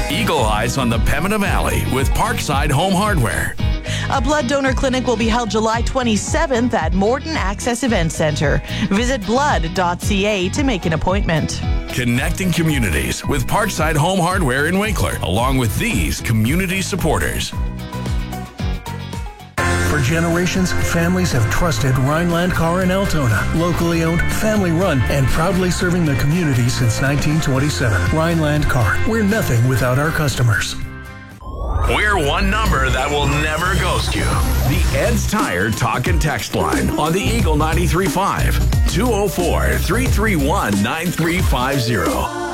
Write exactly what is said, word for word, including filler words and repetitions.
Eagle Eyes on the Pembina Valley with Parkside Home Hardware. A blood donor clinic will be held July twenty-seventh at Morton Access Event Center. Visit blood dot c a to make an appointment. Connecting communities with Parkside Home Hardware in Winkler, along with these community supporters. For generations, families have trusted Rhineland Car in Altona. Locally owned, family run, and proudly serving the community since nineteen twenty-seven. Rhineland Car. We're nothing without our customers. We're one number that will never ghost you. The Ed's Tire Talk and Text line on the Eagle ninety-three point five. two oh four, three three one, nine three five zero.